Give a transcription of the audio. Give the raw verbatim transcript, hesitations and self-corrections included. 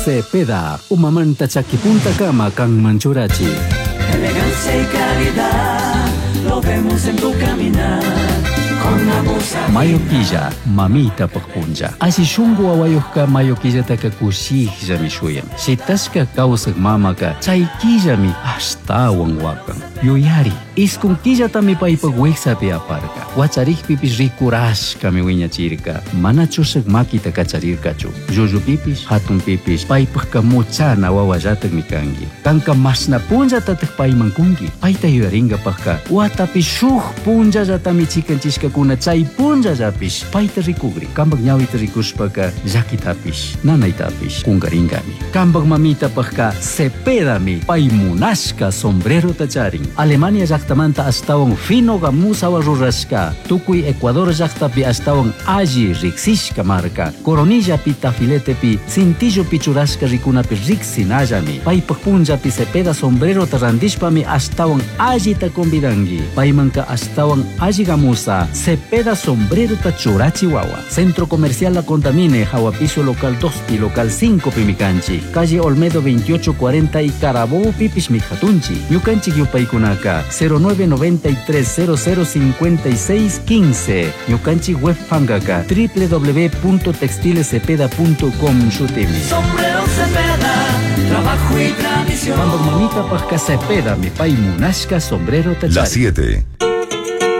Cepeda, umamanta chaquipunta cama kang manchurachi. Elegancia y calidad, lo vemos en tu caminar. Mayoquilla, mamita pagpunja. Asi shungu awayuhka mayoquilla taka kushihja mi shuyam. Si taska kausak mamaka, chaykilla mi ashtawan wakan. Yuyari, iskunkilla tami paipagweksa pi aparka. Wacharih pipis rikurashka mi wiñachirka. Mana chusak makita kacharirkachu. Yuyu pipis, hatun pipis, paipagka muchana wawayatak mi kangi. Kanka masna punja tatak paimankungi. Paita yuyaringa pagka. Watapi shuh punja jatami chikanchishka kuna chay punja japis paita rikugri kambag ñawita rikushpaka llakitapish nanaytapish kungaringami kambag mamita pagka Cepedami pay munashka sombrero tacharin Alemania llaktamanta astawan finoga musawa rurashka tukuy Ecuador llaktapi astawan alli riksishka marka Coronilla pi tafiletepi cintillo pichurashka rikunapi riksinallami paypag punjapi Cepeda sombrero tarandishpami astawan allita convidangi paymanka astawan alli gamusa Cepeda sombrero tachura Chihuahua. Centro Comercial La Contamine, Jahuapiso Local dos y Local cinco Pimicanchi. Calle Olmedo veintiocho cuarenta y Carabobo Pipis Mijatunchi. Yucanchi Yupaikunaka cero nueve noventa y tres cero cero cincuenta y seis quince. Yucanchi Web Fangaka w w w punto textiles cepeda punto com Shutimi. Sombrero Cepeda, trabajo y tradición. Cuando mamita pasca Cepeda mi pai munashka sombrero tachari. Las siete